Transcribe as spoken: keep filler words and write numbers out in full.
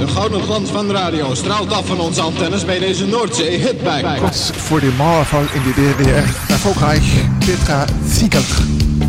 De gouden glans van de radio straalt af van onze antennes bij deze Noordzee Hitbag. Kurz vor dem Mauerfall in die D D R erfolgreich Petra Ziegel